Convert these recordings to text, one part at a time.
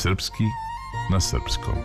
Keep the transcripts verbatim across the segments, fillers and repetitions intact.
Srpski na srpskom.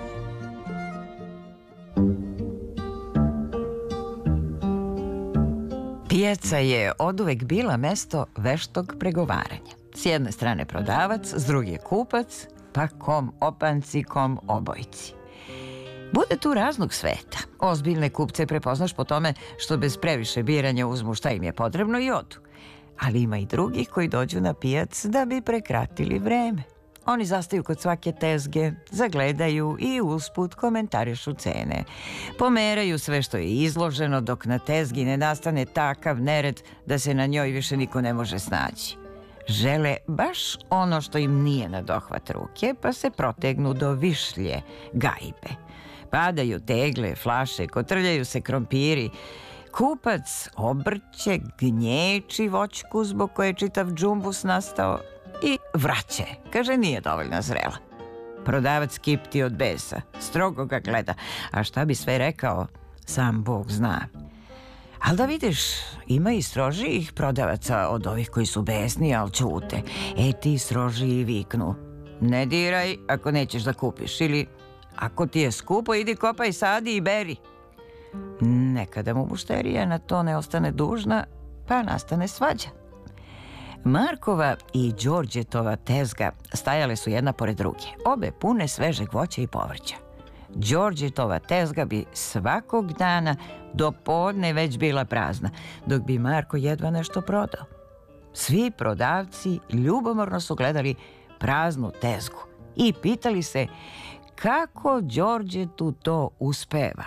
Pijaca je oduvek bila mesto veštog pregovaranja. S jedne strane prodavac, s druge kupac, pa kom opanci, kom obojci. Bude tu raznog sveta. Ozbiljne kupce prepoznaš po tome što bez previše biranja uzmu šta im je potrebno i odu. Ali ima i drugih koji dođu na pijac da bi prekratili vreme. Oni zastaju kod svake tezge, zagledaju i usput komentarišu cene. Pomeraju sve što je izloženo dok na tezgi ne nastane takav nered da se na njoj više niko ne može snaći. Žele baš ono što im nije na dohvat ruke, pa se protegnu do višlje, gajbe. Padaju tegle, flaše, kotrljaju se krompiri. Kupac obrće, gnječi voćku zbog koje je čitav džumbus nastao i vraća. Kaže, nije dovoljno zrela. Prodavac kipti od besa, strogo ga gleda, a šta bi sve rekao, sam Bog zna. Ali da vidiš, ima i strožijih prodavaca od ovih koji su besni, ali ćute. E, ti strožiji viknu, ne diraj ako nećeš da kupiš, ili ako ti je skupo, idi kopaj, sadi i beri. Nekada mu mušterija na to ne ostane dužna, pa nastane svađa. Markova i Đorđetova tezga stajale su jedna pored druge, obe pune svežeg voća i povrća. Đorđetova tezga bi svakog dana do podne već bila prazna, dok bi Marko jedva nešto prodao. Svi prodavci ljubomorno su gledali praznu tezgu i pitali se kako Đorđetu to uspeva.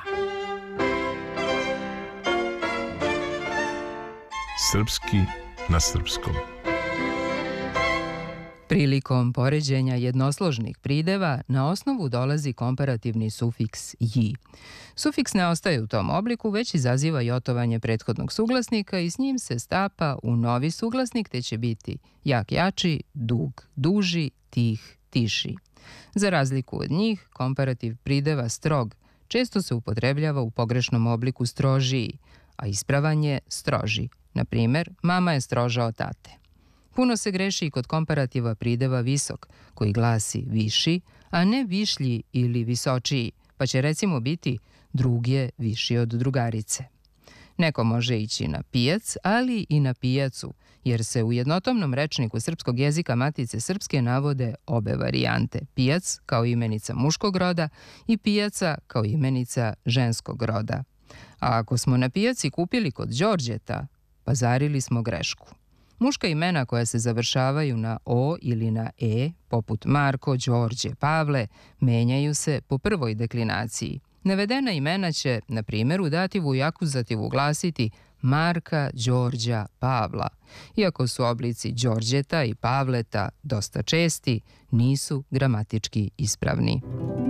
Srpski na srpskom. Prilikom poređenja jednosložnih prideva na osnovu dolazi komparativni sufiks -ji. Sufiks ne ostaje u tom obliku, već izaziva jotovanje prethodnog suglasnika i s njim se stapa u novi suglasnik, te će biti jak jači, dug duži, tih tiši. Za razliku od njih, komparativ prideva strog često se upotrebljava u pogrešnom obliku strožiji, a ispravan je stroži. Na primjer, mama je stroža od tate. Puno se greši i kod komparativa prideva visok, koji glasi viši, a ne višlji ili visočiji, pa će recimo biti drug je viši od drugarice. Neko može ići na pijac, ali i na pijacu, jer se u jednotomnom rečniku srpskog jezika Matice srpske navode obe varijante, pijac kao imenica muškog roda i pijaca kao imenica ženskog roda. A ako smo na pijaci kupili kod Đorđeta, pazarili smo grešku. Muška imena koja se završavaju na o ili na e, poput Marko, Đorđe, Pavle, menjaju se po prvoj deklinaciji. Navedena imena će, na primjer, u dativu i akuzativu glasiti Marka, Đorđa, Pavla. Iako su oblici Đorđeta i Pavleta dosta česti, nisu gramatički ispravni.